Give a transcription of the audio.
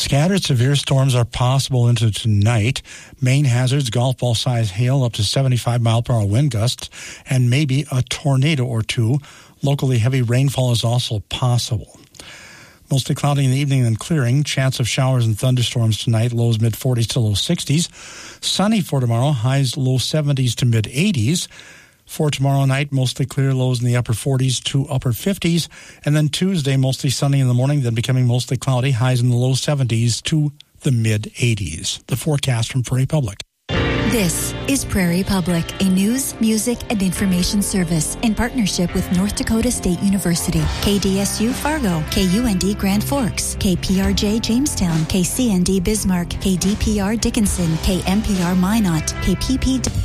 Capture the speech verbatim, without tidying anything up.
Scattered severe storms are possible into tonight. Main hazards, golf ball size hail up to seventy-five mile per hour wind gusts, and maybe a tornado or two. Locally heavy rainfall is also possible. Mostly cloudy in the evening and clearing. Chance of showers and thunderstorms tonight. Lows mid forties to low sixties. Sunny for tomorrow. Highs low seventies to mid eighties. For tomorrow night, mostly clear, lows in the upper forties to upper fifties. And then Tuesday, mostly sunny in the morning, then becoming mostly cloudy. Highs in the low seventies to the mid eighties. The forecast from Prairie Public. This is Prairie Public, a news, music, and information service in partnership with North Dakota State University, K D S U Fargo, K U N D Grand Forks, K P R J Jamestown, K C N D Bismarck, K D P R Dickinson, K M P R Minot, K P P